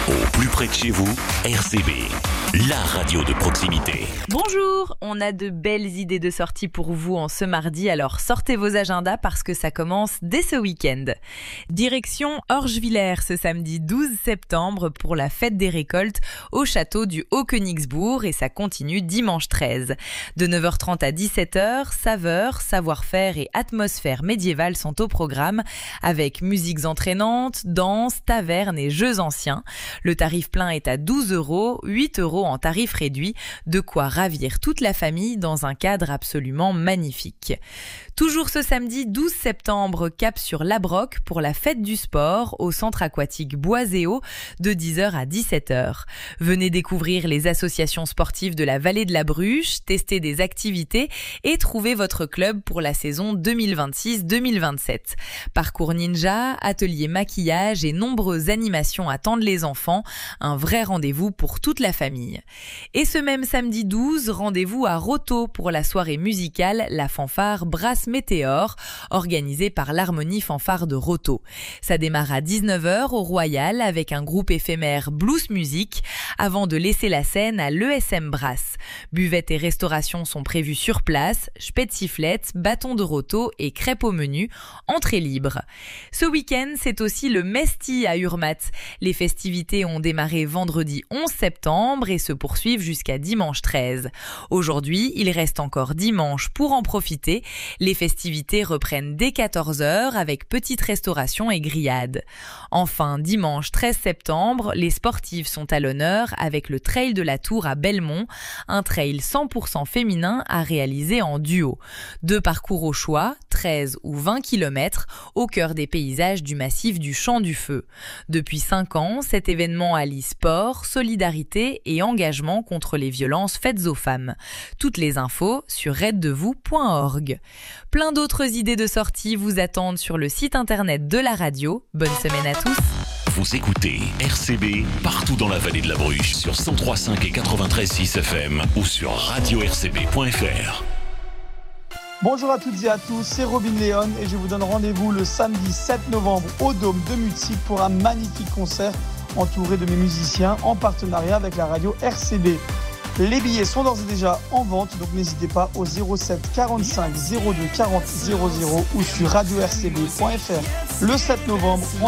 Au plus près de chez vous, RCB, la radio de proximité. Bonjour, on a de belles idées de sortie pour vous en ce mardi, alors sortez vos agendas parce que ça commence dès ce week-end. Direction Orgewiller ce samedi 12 septembre pour la fête des récoltes au château du Haut-Königsbourg et ça continue dimanche 13. De 9h30 à 17h, saveurs, savoir-faire et atmosphère médiévale sont au programme avec musiques entraînantes, danse, tavernes et jeux anciens. Le tarif plein est à 12 €, 8 € en tarif réduit, de quoi ravir toute la famille dans un cadre absolument magnifique. Toujours ce samedi 12 septembre, cap sur Labroque pour la fête du sport au centre aquatique Boiséo de 10h à 17h. Venez découvrir les associations sportives de la vallée de la Bruche, tester des activités et trouver votre club pour la saison 2026-2027. Parcours ninja, ateliers maquillage et nombreuses animations attendent les enfants. Un vrai rendez-vous pour toute la famille. Et ce même samedi 12, rendez-vous à Roto pour la soirée musicale La Fanfare Brasse Météore, organisée par l'Harmonie Fanfare de Roto. Ça démarre à 19h au Royal avec un groupe éphémère Blues Music avant de laisser la scène à l'ESM Brass. Buvettes et restauration sont prévus sur place, spätziflettes, bâtons de Roto et crêpes au menu, entrée libre. Ce week-end, c'est aussi le Mesti à Urmat. Les festivités ont démarré vendredi 11 septembre et se poursuivent jusqu'à dimanche 13. Aujourd'hui, il reste encore dimanche pour en profiter. Les festivités reprennent dès 14h avec petite restauration et grillade. Enfin, dimanche 13 septembre, les sportives sont à l'honneur avec le Trail de la Tour à Belmont, un trail 100% féminin à réaliser en duo. 2 parcours au choix, 13 ou 20 km, au cœur des paysages du massif du Champ du Feu. Depuis 5 ans, cet événement allie sport, solidarité et engagement contre les violences faites aux femmes. Toutes les infos sur aidedevous.org. Plein d'autres idées de sortie vous attendent sur le site internet de la radio. Bonne semaine à tous. Vous écoutez RCB partout dans la vallée de la Bruche sur 103.5 et 93.6 FM ou sur radio-rcb.fr. Bonjour à toutes et à tous, c'est Robin Léon et je vous donne rendez-vous le samedi 7 novembre au Dôme de Mutzig pour un magnifique concert entouré de mes musiciens en partenariat avec la radio RCB. Les billets sont d'ores et déjà en vente, donc n'hésitez pas au 07 45 02 40 00 ou sur radio-rcb.fr le 7 novembre.